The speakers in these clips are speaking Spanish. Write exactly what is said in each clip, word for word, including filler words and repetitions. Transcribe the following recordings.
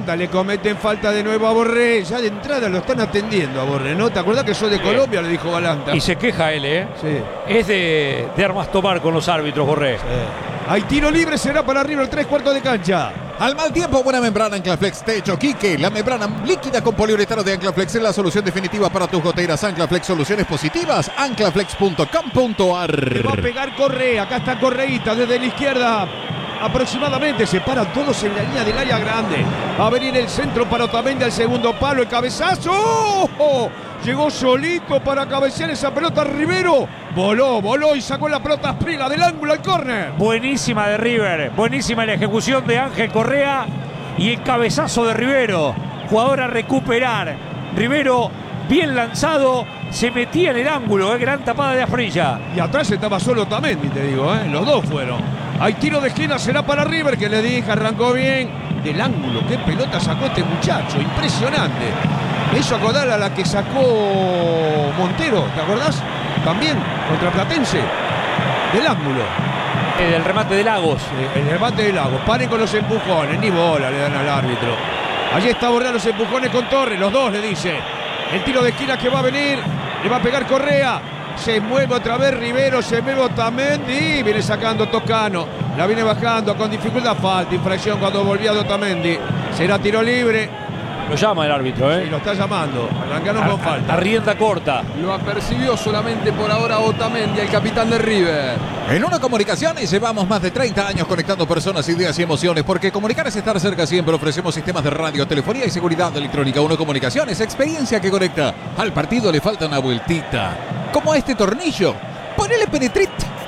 Balanta, le cometen falta de nuevo a Borré. Ya de entrada lo están atendiendo a Borré, ¿no? ¿Te acordás que soy de Colombia? Le dijo Balanta. Y se queja él, ¿eh? Sí. Es de, de armas tomar con los árbitros, Borré. Sí. Hay tiro libre, será para River, tres cuartos de cancha. Al mal tiempo, buena membrana Anclaflex Techo Quique. La membrana líquida con poliuretano de Anclaflex es la solución definitiva para tus goteras. Anclaflex, soluciones positivas. anclaflex punto com punto ar. Le va a pegar Correa, acá está Correíta desde la izquierda. Aproximadamente se paran todos en la línea del área grande. Va a venir el centro para Otamendi al segundo palo. El cabezazo. ¡Oh! Llegó solito para cabecear esa pelota Rivero. Voló, voló y sacó la pelota Asprilla del ángulo al córner. Buenísima de River. Buenísima la ejecución de Ángel Correa. Y el cabezazo de Rivero. Jugador a recuperar. Rivero bien lanzado. Se metía en el ángulo. ¿eh? Gran tapada de Asprilla. Y atrás estaba solo Otamendi, te digo. ¿eh? Los dos fueron. Hay tiro de esquina, será para River, que le dije, arrancó bien. Del ángulo, qué pelota sacó este muchacho, impresionante. Me hizo acordar a la que sacó Montero, ¿te acordás? También, contra Platense. Del ángulo. El, el remate de Lagos. El, el remate de Lagos. Paren con los empujones, ni bola le dan al árbitro. Allí está Borré los empujones con Torres, los dos le dice. El tiro de esquina que va a venir, le va a pegar Correa. Se mueve otra vez Rivero, se mueve Otamendi, viene sacando Toscano, la viene bajando con dificultad, falta, infracción cuando volvía de Otamendi, será tiro libre. Lo llama el árbitro, ¿eh? Sí, lo está llamando, arrancaron con falta. A rienda corta. Lo apercibió solamente por ahora Otamendi, el capitán de River. En Uno Comunicaciones llevamos más de treinta años conectando personas, ideas y emociones, porque comunicar es estar cerca siempre. Ofrecemos sistemas de radio, telefonía y seguridad electrónica. Uno Comunicaciones, experiencia que conecta. Al partido le falta una vueltita, como a este tornillo. Ponele penetrit.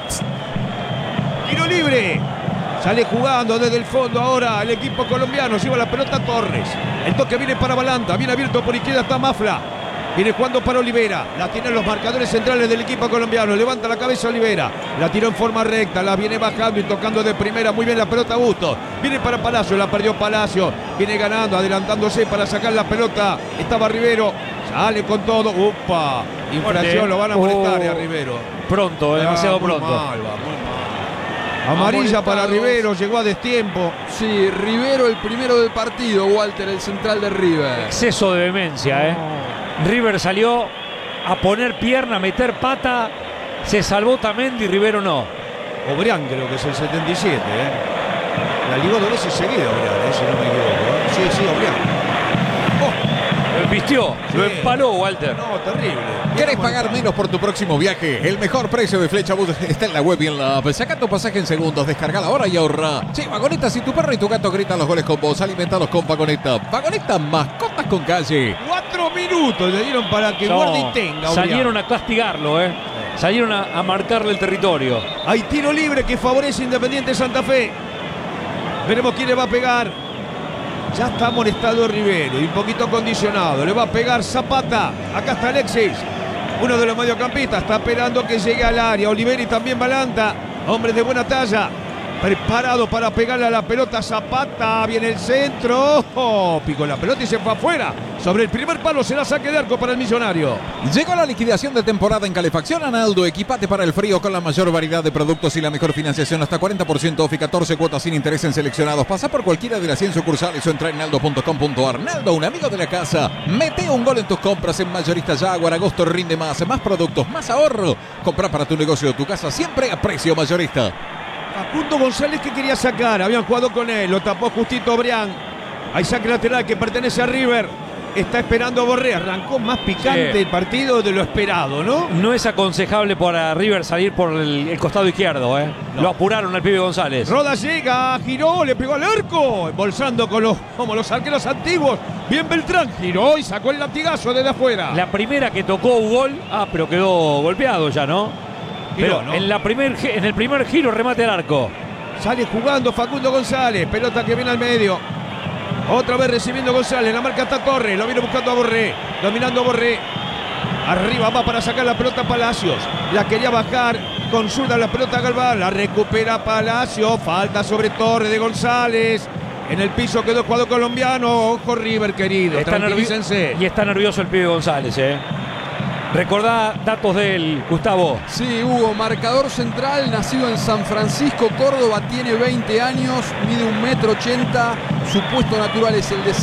Tiro libre. Sale jugando desde el fondo ahora el equipo colombiano. Lleva la pelota Torres. El toque viene para Balanta. Bien abierto por izquierda está Mafla. Viene jugando para Olivera. La tienen los marcadores centrales del equipo colombiano. Levanta la cabeza Olivera. La tiró en forma recta. La viene bajando y tocando de primera. Muy bien la pelota Bustos. Viene para Palacio. La perdió Palacio. Viene ganando, adelantándose para sacar la pelota. Estaba Rivero. Sale con todo. Upa. Infracción. Lo van a molestar oh, a Rivero. Pronto, demasiado ah, muy pronto. Mal, va, muy mal. Amarilla para Rivero, llegó a destiempo. Sí, Rivero el primero del partido, Walter, el central de River. Exceso de vehemencia, ¿eh? River salió a poner pierna, a meter pata. Se salvó Otamendi, Rivero no. Obrián creo que es el setenta y siete, ¿eh? La ligó dos veces seguida Obrián, ¿eh? Si no me equivoco. ¿eh? Sí, sí, Obrián. Oh. Lo embistió, Sí. lo empaló Walter. No, terrible. ¿Querés pagar menos por tu próximo viaje? El mejor precio de Flecha Bus está en la web y en la app. Saca tu pasaje en segundos, descargala ahora y ahorra. Sí, Vagoneta, si tu perro y tu gato gritan los goles con vos, alimentalos con Vagoneta. Vagoneta, mascotas con calle. Cuatro minutos le dieron para que No, guarde y tenga. Obrián. salieron a castigarlo, ¿eh? Salieron a, a marcarle el territorio. Hay tiro libre que favorece Independiente Santa Fe. Veremos quién le va a pegar. Ya está amonestado Rivero y un poquito condicionado. Le va a pegar Zapata. Acá está Alexis. Uno de los mediocampistas está esperando que llegue al área. Oliveri también Balanta. Hombres de buena talla. Preparado para pegarle a la pelota Zapata. Viene el centro. Oh, picó la pelota y se fue afuera. Sobre el primer palo será saque de arco para el Millonario. Llegó la liquidación de temporada en Calefacción Analdo. Equipate para el frío con la mayor variedad de productos y la mejor financiación. Hasta cuarenta por ciento off y catorce cuotas sin interés en seleccionados. Pasa por cualquiera de las cien sucursales o entra en naldo punto com punto ar. Naldo, un amigo de la casa. Mete un gol en tus compras en Mayorista Jaguar. Agosto rinde más. Más productos, más ahorro. Compra para tu negocio o tu casa siempre a precio mayorista. Facundo González que quería sacar. Habían jugado con él. Lo tapó justito Obrián. Hay saque lateral que pertenece a River. Está esperando a Borré. Arrancó más picante Sí. el partido de lo esperado, ¿no? No es aconsejable para River salir por el, el costado izquierdo, ¿eh? No. Lo apuraron al pibe González. Roda llega, giró, le pegó al arco. Embolsando con los, como los arqueros antiguos. Bien Beltrán. Giró y sacó el latigazo desde afuera. La primera que tocó un gol, ah, pero quedó golpeado ya, ¿no? Giró, Pero ¿no? en, la primer, en el primer giro remate al arco. Sale jugando Facundo González. Pelota que viene al medio. Otra vez recibiendo González. La marca está Torres. Lo viene buscando a Borré. Dominando a Borré. Arriba va para sacar la pelota Palacios. La quería bajar. Con zurda la pelota Galván. La recupera Palacios. Falta sobre Torres de González. En el piso quedó el jugador colombiano. Ojo River, querido. Está Tranquilícense. nervi- y está nervioso el pibe González, ¿eh? Recordá datos de él, Gustavo. Sí, Hugo, marcador central, nacido en San Francisco, Córdoba, tiene veinte años, mide un metro ochenta, su puesto natural es el de